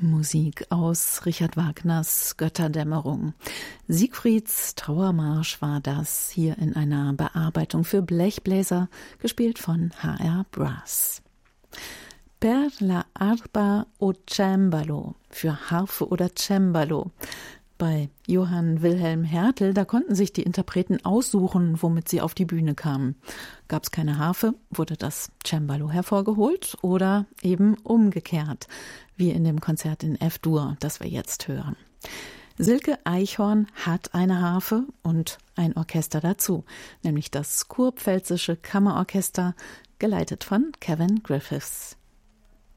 Musik aus Richard Wagners Götterdämmerung. Siegfrieds Trauermarsch war das, hier in einer Bearbeitung für Blechbläser, gespielt von H.R. Brass. Per la arpa o cembalo, für Harfe oder Cembalo. Bei Johann Wilhelm Hertel, da konnten sich die Interpreten aussuchen, womit sie auf die Bühne kamen. Gab es keine Harfe, wurde das Cembalo hervorgeholt oder eben umgekehrt, wie in dem Konzert in F-Dur, das wir jetzt hören. Silke Eichhorn hat eine Harfe und ein Orchester dazu, nämlich das Kurpfälzische Kammerorchester, geleitet von Kevin Griffiths.